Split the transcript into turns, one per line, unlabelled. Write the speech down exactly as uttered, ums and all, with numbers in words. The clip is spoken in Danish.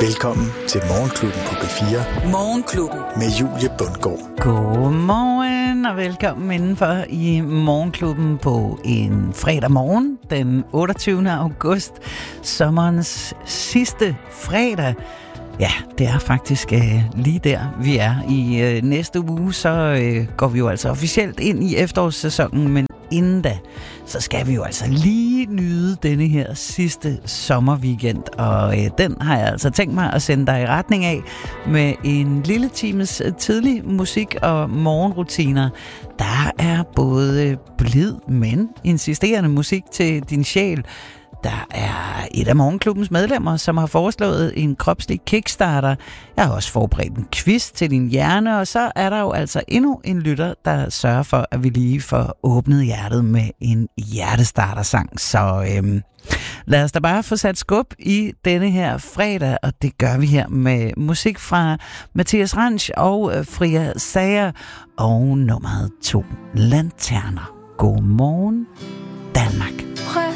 Velkommen til Morgenklubben på B fire.
Morgenklubben.
Med Julie Bundgaard.
Godmorgen og velkommen indenfor i Morgenklubben på en fredag morgen, den otteogtyvende august, sommerens sidste fredag. Ja, det er faktisk øh, lige der, vi er. I øh, næste uge, så øh, går vi jo altså officielt ind i efterårssæsonen, men inden da, så skal vi jo altså lige nyde denne her sidste sommerweekend, og øh, den har jeg altså tænkt mig at sende dig i retning af med en lille times tidlig musik og morgenrutiner. Der er både blid, men insisterende musik til din sjæl. Der er et af Morgenklubbens medlemmer, som har foreslået en kropslig kickstarter. Jeg har også forberedt en quiz til din hjerne, og så er der jo altså endnu en lytter, der sørger for, at vi lige får åbnet hjertet med en hjertestartersang. Så øhm, lad os da bare få sat skub i denne her fredag, og det gør vi her med musik fra Mathias Ranch og Fria Sager og nummeret to Lanterner. God morgen, Danmark.